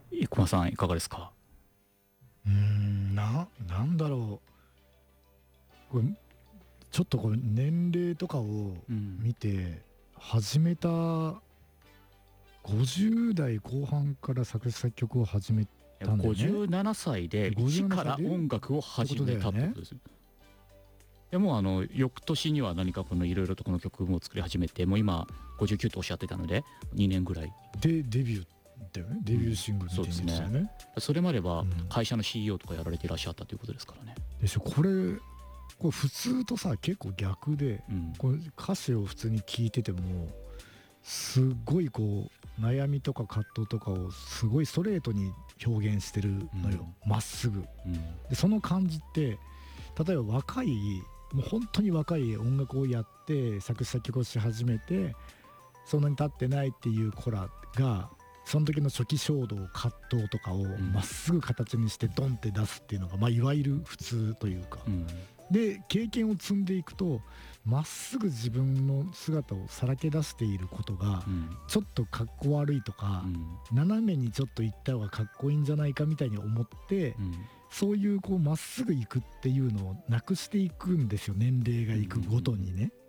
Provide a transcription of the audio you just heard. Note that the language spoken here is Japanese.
生駒さんいかがですか？ なんだろう。これちょっとこれ年齢とかをうん。 見て始めた50代後半から作詞作曲を始めたんだよね。 57歳で一 57 から歳でっ音楽をてこ始めとだよね。 たってことです。でも翌年には何かいろいろとこの曲も作り始めて、もう今59とおっしゃってたので2年ぐらい。 でデビューだよね。デビューシングルみたいなやつだよね。 それまではうん会社の CEO とかやられていらっしゃったということですからね。 でしょ。これ普通とさ結構逆で、 うんこう歌詞を普通に聞いててもすっごいこう悩みとか葛藤とかをすごいストレートに表現してるのよ。まっすぐうんで、その感じって例えばもう本当に若い音楽をやって作詞作曲をし始めてそんなに経ってないっていう子らがその時の初期衝動葛藤とかをんまっすぐ形にしてドンって出すっていうのが、まあ、いわゆる普通というか、 うんで経験を積んでいくとまっすぐ自分の姿をさらけ出していることがうんちょっとかっこ悪いとか、 うん斜めにちょっと行った方がかっこいいんじゃないかみたいに思って、 うんそういうこうまっすぐ行くっていうのをなくしていくんですよ、年齢がいくごとにね。